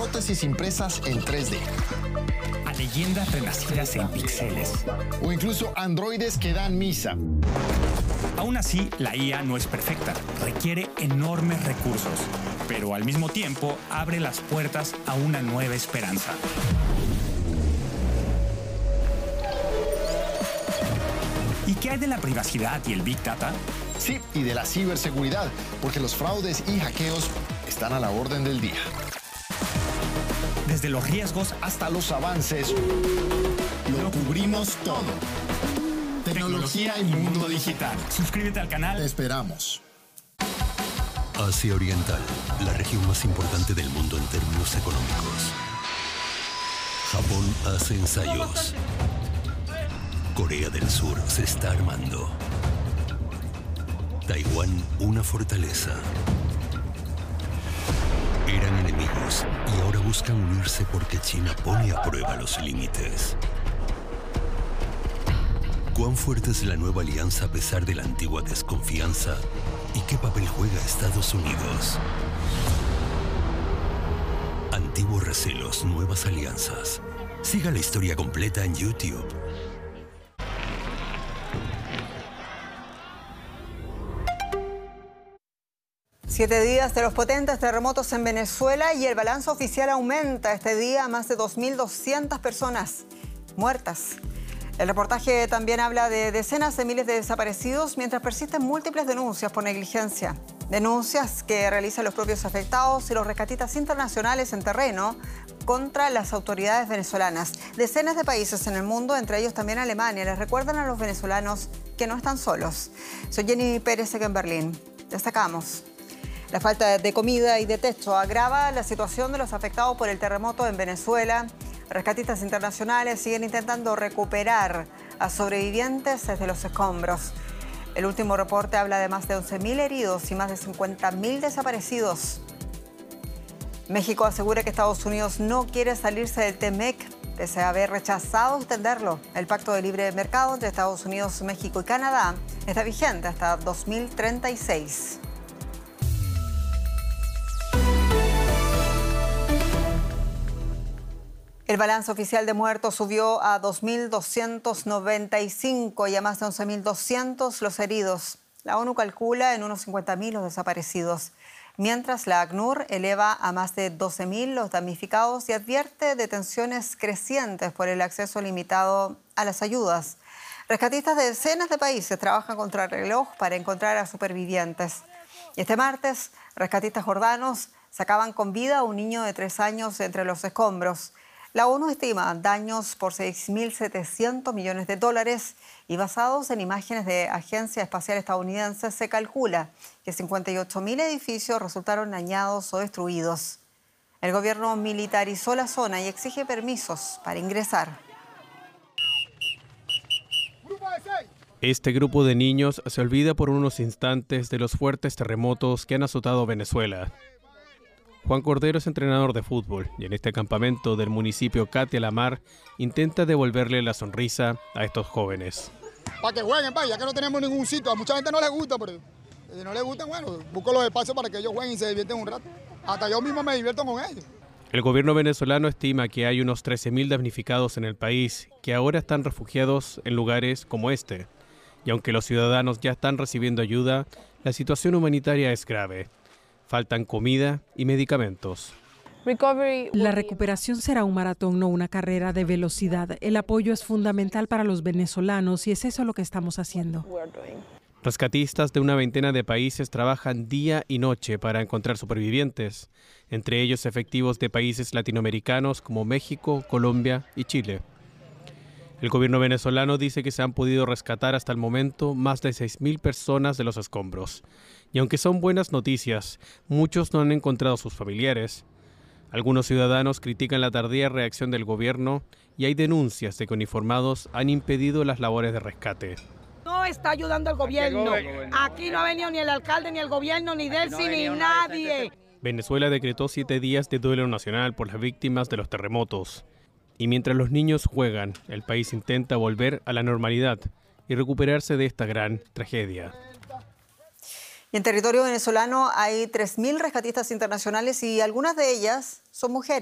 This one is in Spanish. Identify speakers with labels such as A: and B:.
A: prótesis impresas en 3D.
B: A leyendas renacidas en píxeles.
A: O incluso androides que dan misa.
B: Aún así, la IA no es perfecta, requiere enormes recursos, pero al mismo tiempo abre las puertas a una nueva esperanza. ¿Y qué hay de la privacidad y el Big Data?
A: Sí, y de la ciberseguridad, porque los fraudes y hackeos están a la orden del día.
B: Desde los riesgos hasta los avances,
A: Lo cubrimos todo. Tecnología y mundo digital.
B: Suscríbete al canal.
A: Te esperamos.
C: Asia Oriental, la región más importante del mundo en términos económicos. Japón hace ensayos. Corea del Sur se está armando. Taiwán, una fortaleza. Eran enemigos y ahora buscan unirse porque China pone a prueba los límites. ¿Cuán fuerte es la nueva alianza a pesar de la antigua desconfianza? ¿Y qué papel juega Estados Unidos? Antiguos recelos, nuevas alianzas. Siga la historia completa en YouTube.
D: Siete días de los potentes terremotos en Venezuela y el balance oficial aumenta este día a más de 2.200 personas muertas. El reportaje también habla de decenas de miles de desaparecidos mientras persisten múltiples denuncias por negligencia. Denuncias que realizan los propios afectados y los rescatistas internacionales en terreno contra las autoridades venezolanas. Decenas de países en el mundo, entre ellos también Alemania, les recuerdan a los venezolanos que no están solos. Soy Jenny Pérez en Berlín. Destacamos. La falta de comida y de techo agrava la situación de los afectados por el terremoto en Venezuela. Rescatistas internacionales siguen intentando recuperar a sobrevivientes desde los escombros. El último reporte habla de más de 11.000 heridos y más de 50.000 desaparecidos. México asegura que Estados Unidos no quiere salirse del TEMEC, pese a haber rechazado extenderlo. El Pacto de Libre Mercado entre Estados Unidos, México y Canadá está vigente hasta 2036. El balance oficial de muertos subió a 2.295 y a más de 11.200 los heridos. La ONU calcula en unos 50.000 los desaparecidos, mientras la ACNUR eleva a más de 12.000 los damnificados y advierte de tensiones crecientes por el acceso limitado a las ayudas. Rescatistas de decenas de países trabajan contra el reloj para encontrar a supervivientes. Y este martes, rescatistas jordanos sacaban con vida a un niño de 3 años entre los escombros. La ONU estima daños por $6.700 millones y basados en imágenes de Agencia Espacial Estadounidense se calcula que 58.000 edificios resultaron dañados o destruidos. El gobierno militarizó la zona y exige permisos para ingresar.
E: Este grupo de niños se olvida por unos instantes de los fuertes terremotos que han azotado Venezuela. Juan Cordero es entrenador de fútbol y en este campamento del municipio Catia La Mar intenta devolverle la sonrisa a estos jóvenes.
F: Para que jueguen, ya que no tenemos ningún sitio. A mucha gente no les gusta, pero si no les gusta, bueno, busco los espacios para que ellos jueguen y se divierten un rato. Hasta yo mismo me divierto con ellos.
E: El gobierno venezolano estima que hay unos 13.000 damnificados en el país que ahora están refugiados en lugares como este. Y aunque los ciudadanos ya están recibiendo ayuda, la situación humanitaria es grave. Faltan comida y medicamentos.
G: La recuperación será un maratón, no una carrera de velocidad. El apoyo es fundamental para los venezolanos y es eso lo que estamos haciendo.
E: Rescatistas de una veintena de países trabajan día y noche para encontrar supervivientes, entre ellos efectivos de países latinoamericanos como México, Colombia y Chile. El gobierno venezolano dice que se han podido rescatar hasta el momento más de 6.000 personas de los escombros. Y aunque son buenas noticias, muchos no han encontrado a sus familiares. Algunos ciudadanos critican la tardía reacción del gobierno y hay denuncias de que uniformados han impedido las labores de rescate.
H: No está ayudando el gobierno. Aquí no ha venido ni el alcalde, ni el gobierno, ni Delcy, ni nadie.
E: Venezuela decretó 7 días de duelo nacional por las víctimas de los terremotos. Y mientras los niños juegan, el país intenta volver a la normalidad y recuperarse de esta gran tragedia.
D: Y en territorio venezolano hay 3.000 rescatistas internacionales y algunas de ellas son mujeres.